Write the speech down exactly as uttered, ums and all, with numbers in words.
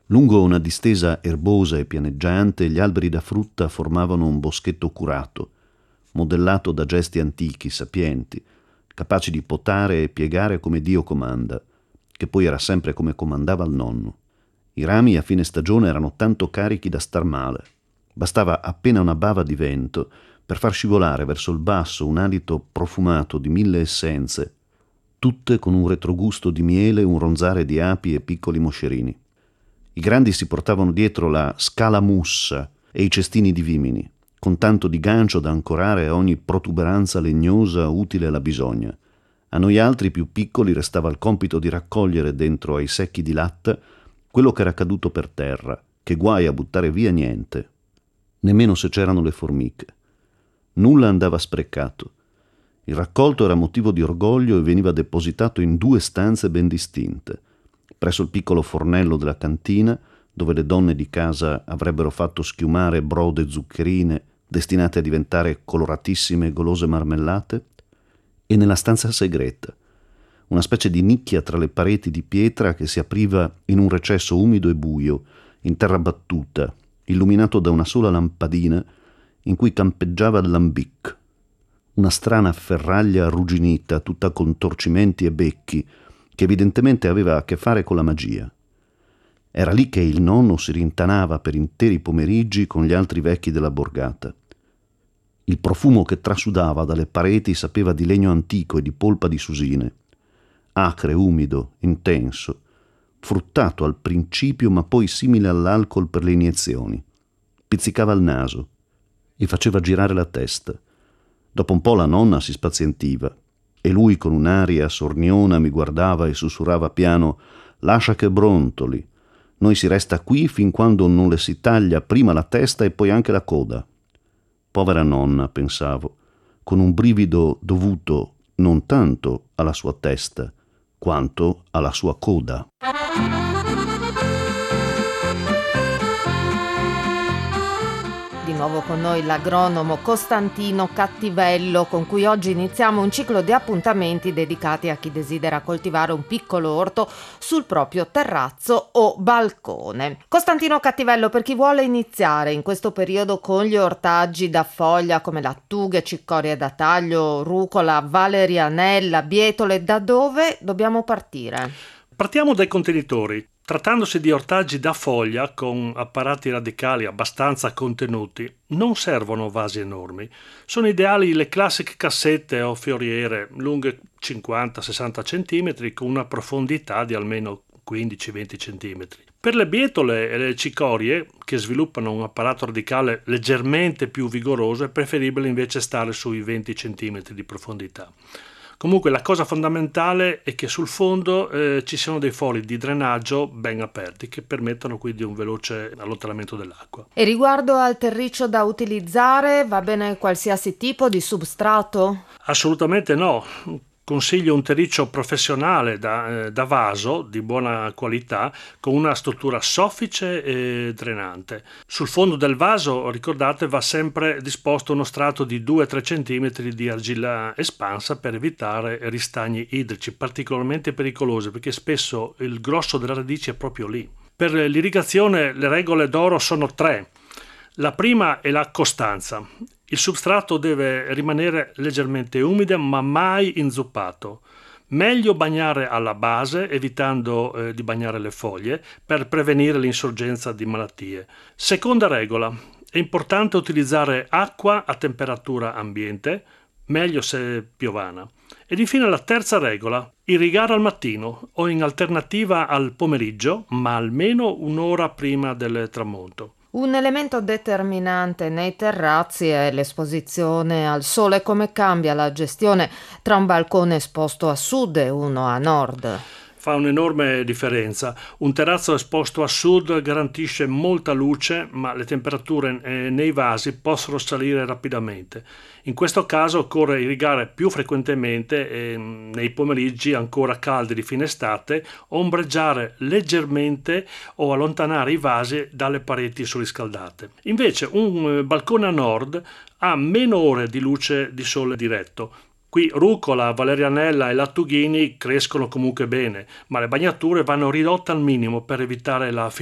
Lungo una distesa erbosa e pianeggiante gli alberi da frutta formavano un boschetto curato, modellato da gesti antichi, sapienti, capaci di potare e piegare come Dio comanda, che poi era sempre come comandava il nonno. I rami a fine stagione erano tanto carichi da star male. Bastava appena una bava di vento per far scivolare verso il basso un alito profumato di mille essenze, tutte con un retrogusto di miele, un ronzare di api e piccoli moscerini. I grandi si portavano dietro la scalamussa e i cestini di vimini, con tanto di gancio da ancorare a ogni protuberanza legnosa utile alla bisogna. A noi altri più piccoli restava il compito di raccogliere dentro ai secchi di latta quello che era caduto per terra, che guai a buttare via niente, nemmeno se c'erano le formiche. Nulla andava sprecato. Il raccolto era motivo di orgoglio e veniva depositato in due stanze ben distinte, presso il piccolo fornello della cantina, dove le donne di casa avrebbero fatto schiumare brode zuccherine destinate a diventare coloratissime e golose marmellate, e nella stanza segreta, una specie di nicchia tra le pareti di pietra che si apriva in un recesso umido e buio, in terra battuta, illuminato da una sola lampadina in cui campeggiava il lambic, una strana ferraglia arrugginita, tutta contorcimenti e becchi, che evidentemente aveva a che fare con la magia. Era lì che il nonno si rintanava per interi pomeriggi con gli altri vecchi della borgata. Il profumo che trasudava dalle pareti sapeva di legno antico e di polpa di susine, acre, umido, intenso, fruttato al principio ma poi simile all'alcol per le iniezioni. Pizzicava il naso e faceva girare la testa. Dopo un po' la nonna si spazientiva e lui con un'aria sorniona mi guardava e sussurrava piano: «Lascia che brontoli. Noi si resta qui fin quando non le si taglia prima la testa e poi anche la coda». Povera nonna, pensavo, con un brivido dovuto non tanto alla sua testa, quanto alla sua coda. Di nuovo con noi l'agronomo Costantino Cattivello, con cui oggi iniziamo un ciclo di appuntamenti dedicati a chi desidera coltivare un piccolo orto sul proprio terrazzo o balcone. Costantino Cattivello, per chi vuole iniziare in questo periodo con gli ortaggi da foglia come lattughe, cicorie da taglio, rucola, valerianella, bietole, da dove dobbiamo partire? Partiamo dai contenitori. Trattandosi di ortaggi da foglia con apparati radicali abbastanza contenuti, non servono vasi enormi. Sono ideali le classiche cassette o fioriere lunghe cinquanta sessanta centimetri con una profondità di almeno quindici venti centimetri. Per le bietole e le cicorie, che sviluppano un apparato radicale leggermente più vigoroso, è preferibile invece stare sui venti centimetri di profondità. Comunque la cosa fondamentale è che sul fondo eh, ci siano dei fori di drenaggio ben aperti che permettono quindi un veloce allontanamento dell'acqua. E riguardo al terriccio da utilizzare, va bene qualsiasi tipo di substrato? Assolutamente no. Consiglio un terriccio professionale da, eh, da vaso di buona qualità con una struttura soffice e drenante. Sul fondo del vaso, ricordate, va sempre disposto uno strato di due tre centimetri di argilla espansa per evitare ristagni idrici particolarmente pericolosi, perché spesso il grosso delle radici è proprio lì. Per l'irrigazione le regole d'oro sono tre. La prima è la costanza. Il substrato deve rimanere leggermente umido ma mai inzuppato. Meglio bagnare alla base, evitando eh, di bagnare le foglie, per prevenire l'insorgenza di malattie. Seconda regola: è importante utilizzare acqua a temperatura ambiente, meglio se piovana. Ed infine la terza regola: irrigare al mattino o in alternativa al pomeriggio, ma almeno un'ora prima del tramonto. Un elemento determinante nei terrazzi è l'esposizione al sole. Come cambia la gestione tra un balcone esposto a sud e uno a nord? Fa un'enorme differenza. Un terrazzo esposto a sud garantisce molta luce, ma le temperature eh, nei vasi possono salire rapidamente. In questo caso occorre irrigare più frequentemente e nei pomeriggi ancora caldi di fine estate, ombreggiare leggermente o allontanare i vasi dalle pareti surriscaldate. Invece un balcone a nord ha meno ore di luce di sole diretto. Qui rucola, valerianella e lattughini crescono comunque bene, ma le bagnature vanno ridotte al minimo per evitare la